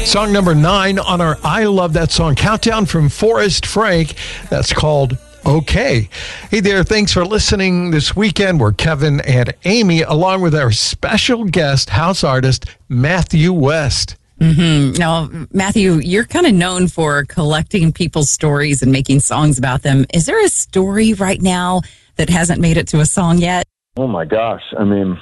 Song number 9 on our I Love That Song countdown from Forrest Frank. That's called Okay. Hey there, thanks for listening this weekend. We're Kevin and Amy, along with our special guest, house artist, Matthew West. Mm-hmm. Now, Matthew, you're kind of known for collecting people's stories and making songs about them. Is there a story right now that hasn't made it to a song yet? Oh, my gosh. I mean,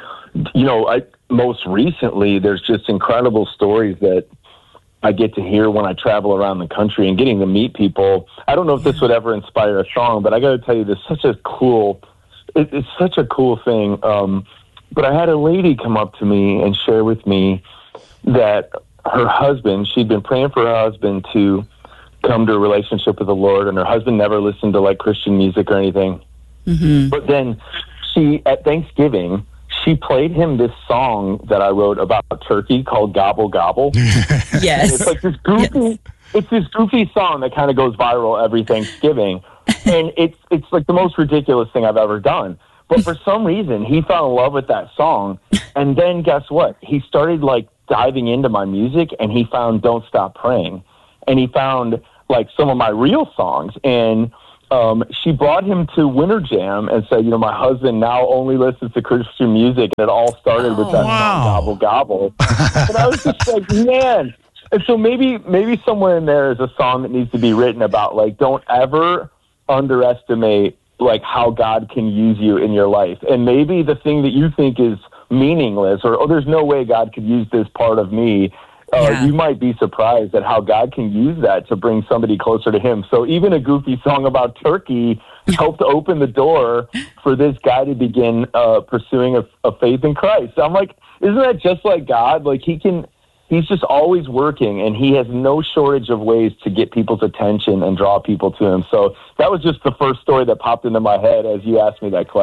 most recently, there's just incredible stories that I get to hear when I travel around the country and getting to meet people. I don't know if this would ever inspire a song, but I got to tell you, it's such a cool thing. But I had a lady come up to me and share with me that her husband, she'd been praying for her husband to come to a relationship with the Lord, and her husband never listened to Christian music or anything. Mm-hmm. But then at Thanksgiving, she played him this song that I wrote about turkey called Gobble Gobble. Yes. It's like this goofy, It's this goofy song that kind of goes viral every Thanksgiving. And it's like the most ridiculous thing I've ever done. But for some reason, he fell in love with that song. And then guess what? He started diving into my music, and he found Don't Stop Praying. And he found some of my real songs. And she brought him to Winter Jam and said, my husband now only listens to Christian music. And it all started with that song, Gobble Gobble. And I was just like, man. And so maybe somewhere in there is a song that needs to be written about, don't ever underestimate, how God can use you in your life. And maybe the thing that you think is meaningless or, there's no way God could use this part of me, you might be surprised at how God can use that to bring somebody closer to him. So even a goofy song about turkey helped open the door for this guy to begin pursuing a faith in Christ. I'm like, isn't that just like God? He's just always working, and he has no shortage of ways to get people's attention and draw people to him. So that was just the first story that popped into my head as you asked me that question.